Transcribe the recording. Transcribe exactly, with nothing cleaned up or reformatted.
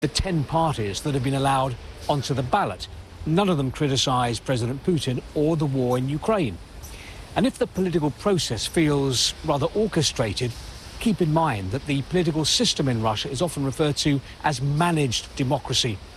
the ten parties that have been allowed onto the ballot. None of them criticise President Putin or the war in Ukraine. And if the political process feels rather orchestrated, keep in mind that the political system in Russia is often referred to as managed democracy.